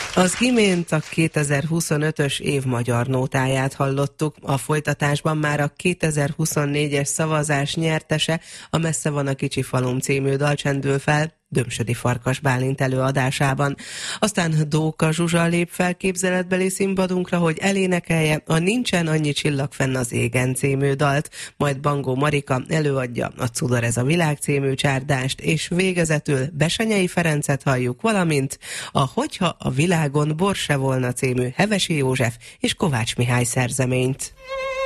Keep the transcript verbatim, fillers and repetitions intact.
Az imént a kétezer-huszonötös év magyar nótáját hallottuk, a folytatásban már a kétezer-huszonnégyes szavazás nyertese, a Messze van a kicsi falum című dal csendül fel Dömsödi Farkas Bálint előadásában. Aztán Dóka Zsuzsa lép fel képzeletbeli színpadunkra, hogy elénekelje a Nincsen annyi csillag fenn az égen című dalt, majd Bangó Marika előadja a Cudor ez a világ című csárdást, és végezetül Besenyei Ferencet halljuk, valamint a Hogyha a világon bor se volna című Hevesi József és Kovács Mihály szerzeményt.